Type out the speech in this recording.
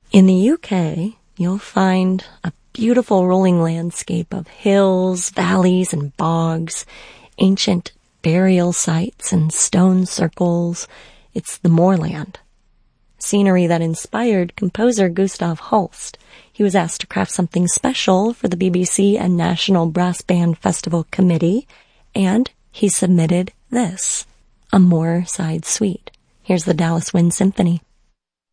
In the UK, you'll find a beautiful rolling landscape of hills, valleys, and bogs, ancient burial sites and stone circles. It's the moorland. Scenery that inspired composer Gustav Holst. He was asked to craft something special for the BBC and National Brass Band Festival Committee, and he submitted this, a Moorside Suite. Here's the Dallas Wind Symphony.